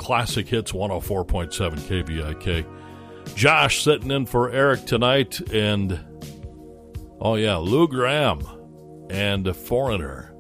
Classic Hits 104.7 KBIK. Josh sitting in for Eric tonight, and Lou Gramm and Foreigner.